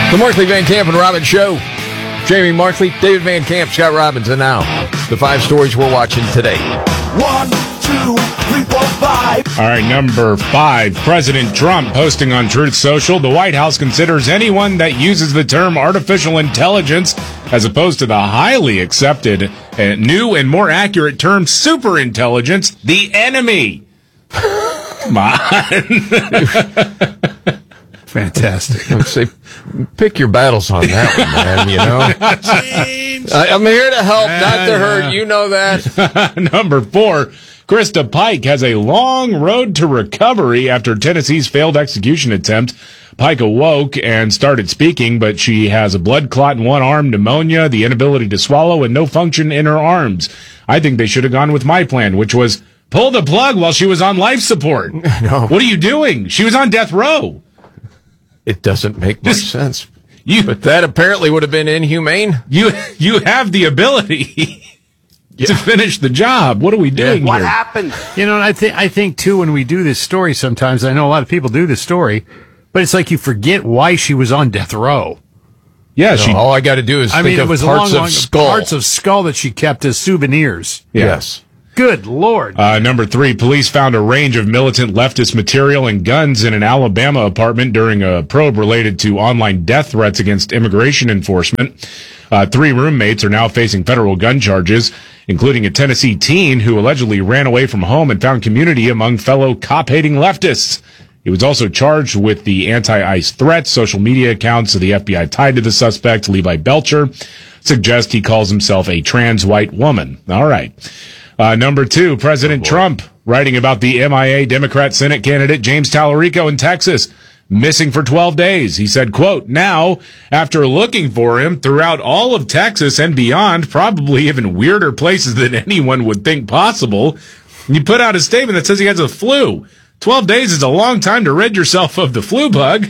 The Markley, Van Camp, and Robbins Show. Jamie Markley, David Van Camp, Scott Robbins, and now the 5 stories we're watching today. 1, 2, 3, 4, 5. All right, number 5. President Trump posting on Truth Social. The White House considers anyone that uses the term artificial intelligence as opposed to the highly accepted new and more accurate term superintelligence, the enemy. Come on. Fantastic. Let's say, pick your battles on that one, man, you know. James. I'm here to help, not to hurt. You know that. Number 4, Krista Pike has a long road to recovery after Tennessee's failed execution attempt. Pike awoke and started speaking, but she has a blood clot in one arm, pneumonia, the inability to swallow, and no function in her arms. I think they should have gone with my plan, which was pull the plug while she was on life support. No. What are you doing? She was on death row. It doesn't make much sense. But that apparently would have been inhumane. You have the ability to finish the job. What are we doing What here? happened? You know, and I think, too, when we do this story sometimes, I know a lot of people do this story, but it's like you forget why she was on death row. Yeah, she. All I got to do is think it of was parts of skull. parts of skull that she kept as souvenirs. Yes. Good Lord. Number 3, police found a range of militant leftist material and guns in an Alabama apartment during a probe related to online death threats against immigration enforcement. 3 roommates are now facing federal gun charges, including a Tennessee teen who allegedly ran away from home and found community among fellow cop-hating leftists. He was also charged with the anti-ICE threats. Social media accounts of the FBI tied to the suspect, Levi Belcher, suggest he calls himself a trans white woman. All right. Number 2, President Trump writing about the MIA Democrat Senate candidate James Tallarico in Texas, missing for 12 days. He said, quote, now, after looking for him throughout all of Texas and beyond, probably even weirder places than anyone would think possible, he put out a statement that says he has the flu. 12 days is a long time to rid yourself of the flu bug.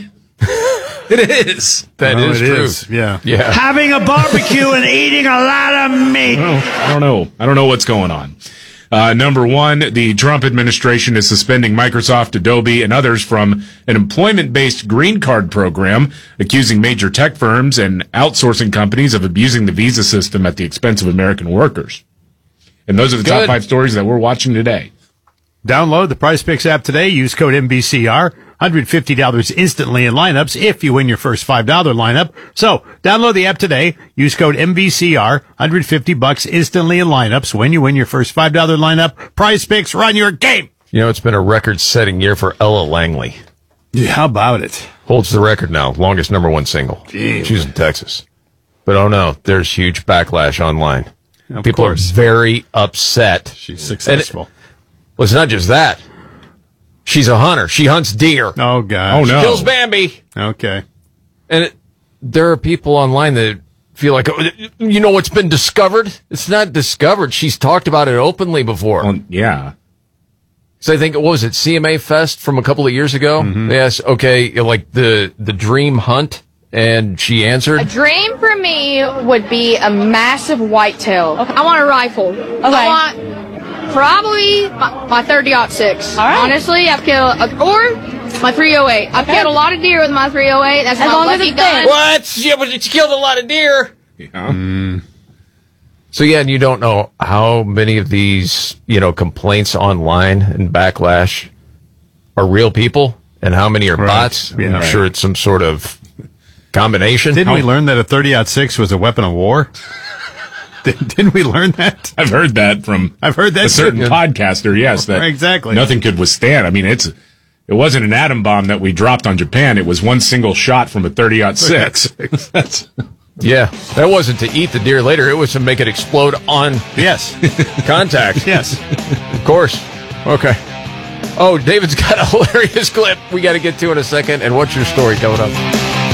It is. That is true. Yeah. Having a barbecue and eating a lot of meat. I don't know what's going on. Number 1, the Trump administration is suspending Microsoft, Adobe, and others from an employment-based green card program, accusing major tech firms and outsourcing companies of abusing the visa system at the expense of American workers. And those are the top 5 stories that we're watching today. Download the Prize Picks app today. Use code MBCR. $150 instantly in lineups if you win your first $5 lineup. So download the app today. Use code MBCR. $150 instantly in lineups when you win your first $5 lineup. Prize Picks, run your game. You know, it's been a record-setting year for Ella Langley. Yeah, how about it? Holds the record now, longest number 1 single. Jeez. She's in Texas. But oh no, there's huge backlash online. Of People course. are very upset. She's successful. Well, it's not just that. She's a hunter. She hunts deer. Oh, gosh. Oh, no. Kills Bambi. Okay. And there are people online that feel like, oh, you know what's been discovered? It's not discovered. She's talked about it openly before. Well, yeah. So I think, what was it, CMA Fest from a couple of years ago? They asked, okay, like the dream hunt, and she answered. A dream for me would be a massive whitetail. Okay. I want a rifle. Okay. I want probably my 30-06. All right. Honestly, I've killed, or my 308. I've killed a lot of deer with my 308. That's my lucky gun. What? Yeah, but she killed a lot of deer. Yeah. So yeah, and you don't know how many of these, complaints online and backlash are real people and how many are bots. Yeah, I'm sure it's some sort of combination. Didn't we learn that a 30-06 was a weapon of war? Didn't we learn that? I've heard that from a certain podcaster, yes. That exactly. Nothing could withstand. I mean, it wasn't an atom bomb that we dropped on Japan. It was one single shot from a 30-06. Yeah, that wasn't to eat the deer later. It was to make it explode on contact. Yes. Of course. Okay. Oh, David's got a hilarious clip we got to get to in a second. And what's your story coming up?